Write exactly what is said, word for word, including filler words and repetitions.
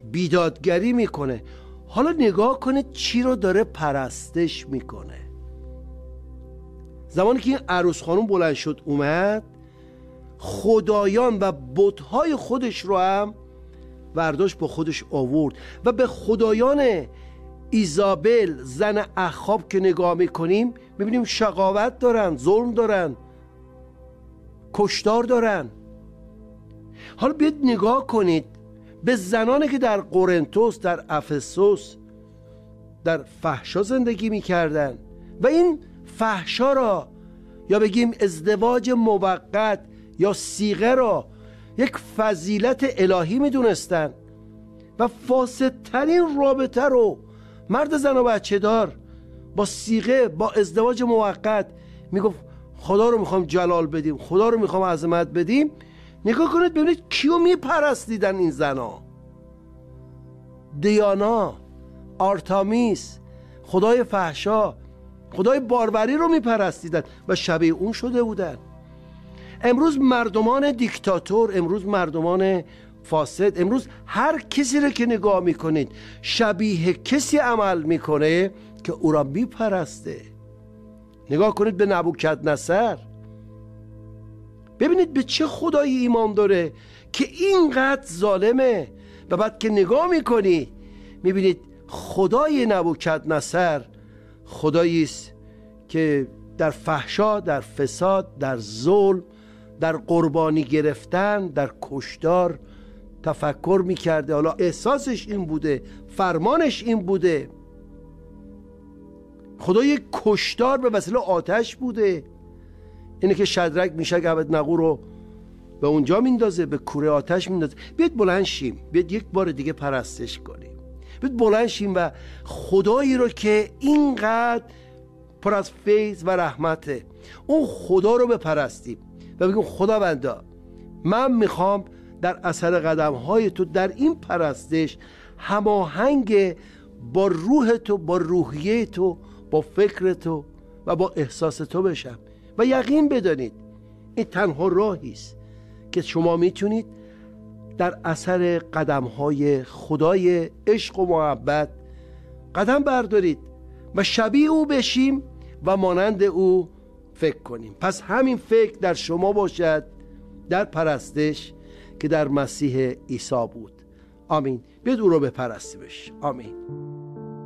بیدادگری میکنه. حالا نگاه کنید چی رو داره پرستش میکنه. زمانی که این عروس خانم بلند شد اومد، خدایان و بت‌های خودش رو هم برداشت با خودش آورد و به خدایان ایزابل زن اخاب که نگاه میکنیم میبینیم شقاوت دارن، ظلم دارن، کشتار دارن. حالا بیاید نگاه کنید به زنانی که در قرنتوس، در افسوس، در فحشا زندگی میکردن و این فحشا را یا بگیم ازدواج موقت یا صیغه را یک فضیلت الهی میدونستن و فاسدترین رابطه رو مرد زن و بچه دار با صیغه، با ازدواج موقت میگفت خدا رو میخوام جلال بدیم، خدا رو میخوام عظمت بدیم. نگاه کنید ببینید کیو میپرستیدن این زنا. دیانا، آرتامیس، خدای فحشا، خدای باروری رو میپرستیدن و شبیه اون شده بودن. امروز مردمان دیکتاتور، امروز مردمان فاسد، امروز هر کسی رو که نگاه میکنید شبیه کسی عمل میکنه که او را میپرسته. نگاه کنید به نبوکدنصر، ببینید به چه خدایی ایمان داره که اینقدر ظالمه. و بعد که نگاه میکنی میبینید خدای نبوکدنصر خدایی است که در فحشا، در فساد، در ظلم، در قربانی گرفتن، در کشتار تفکر میکرده. حالا احساسش این بوده، فرمانش این بوده. خدای کشتار به وسیله آتش بوده. اینه که شدرک میشک عبدنغو رو به اونجا میندازه، به کوره آتش میندازه. بیاید بلند شیم، بیاید یک بار دیگه پرستش کنیم، بیاید بلند شیم و خدایی رو که اینقدر پر از فیض و رحمته، اون خدا رو بپرستیم و بگیم خداوندا من میخوام در اثر قدم های تو در این پرستش هماهنگ با روح تو، با روحیه تو، با فکر تو و با احساس تو بشم. و یقین بدانید این تنها راهی است که شما میتونید در اثر قدم های خدای عشق و محبت قدم بردارید و شبیه او بشیم و مانند او فکر کنیم. پس همین فکر در شما باشد در پرستش که در مسیح عیسی بود. آمین. بیاید او رو بپرستیمش. آمین.